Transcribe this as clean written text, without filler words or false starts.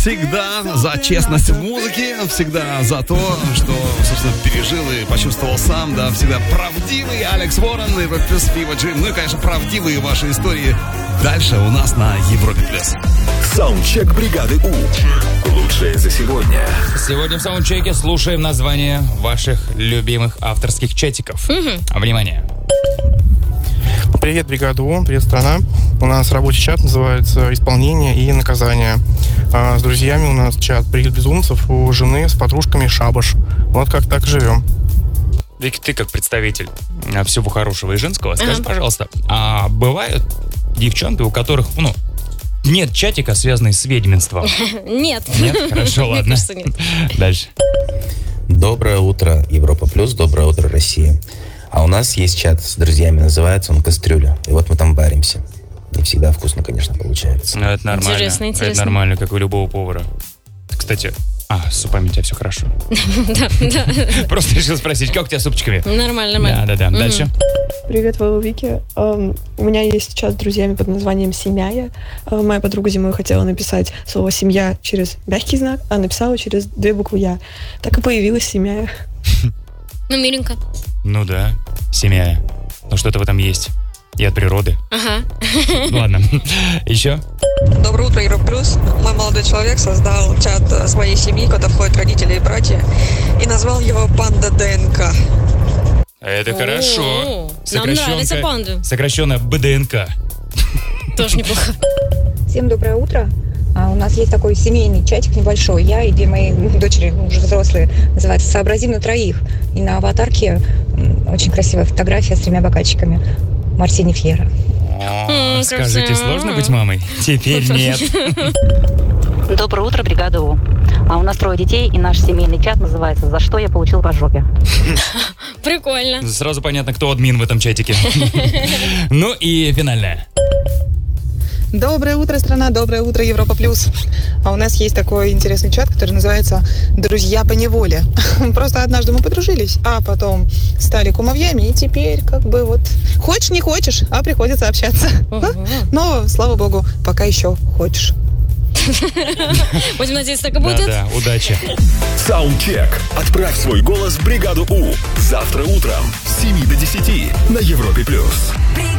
всегда за честность в музыке, всегда за то, что, собственно, пережил и почувствовал сам, да, всегда правдивый Алекс Уоррен, Европа Плюс, Пиво Джим, ну и, конечно, правдивые ваши истории дальше у нас на Европе Плюс. Саундчек бригады У. Лучшее за сегодня. Сегодня в саундчеке слушаем название ваших любимых авторских чатиков. Внимание. Привет, бригада У, привет, страна. У нас рабочий чат называется «Исполнение и наказание». С друзьями у нас чат «Бригад безумцев», у жены с подружками «Шабаш». Вот как так живем. Вики, ты как представитель всего хорошего и женского, скажи, пожалуйста, а бывают девчонки, у которых, нет чатика, связанный с ведьминством? Нет. Нет? Хорошо, ладно. Мне кажется, нет. Дальше. Доброе утро, Европа Плюс, доброе утро, Россия. А у нас есть чат с друзьями, называется он «Кастрюля». И вот мы там варимся. Не всегда вкусно, конечно, получается. Ну, это нормально. Интересно. Это нормально, как у любого повара. Кстати, с супами у тебя все хорошо. Да. Просто решил спросить, как у тебя с супчиками? Нормально. Да. Дальше. Привет, Вова, Вики. У меня есть чат с друзьями под названием «Семья». Моя подруга зимой хотела написать слово «семья» через мягкий знак, а написала через 2 буквы «я». Так и появилась «Семья». Ну, миленько. Ну да, семья. Ну что-то в этом есть. И от природы. Ага. Ладно. Еще? Доброе утро, Европа Плюс. Мой молодой человек создал чат своей семьи, куда входят родители и братья, и назвал его «Панда ДНК». Это хорошо. Нам нравится панда. Сокращенно БДНК. Тоже неплохо. Всем доброе утро. У нас есть такой семейный чатик небольшой. Я и 2 мои дочери, уже взрослые, называется «Сообразим на троих». И на аватарке очень красивая фотография с 3 бокальчиками Мартини Фьера. Скажите, сложно быть мамой? Теперь нет. Доброе утро, бригада У. У нас 3 детей, и наш семейный чат называется «За что я получил по жопе». Прикольно. Сразу понятно, кто админ в этом чатике. Ну и финальное. Доброе утро, страна, доброе утро, Европа Плюс. У нас есть такой интересный чат, который называется «Друзья по неволе». Просто однажды мы подружились, а потом стали кумовьями, и теперь хочешь, не хочешь, а приходится общаться. Но, слава богу, пока еще хочешь. Будем надеяться, так и будет. Да, удачи. Саундчек. Отправь свой голос в бригаду У. Завтра утром с 7 до 10 на Европе Плюс.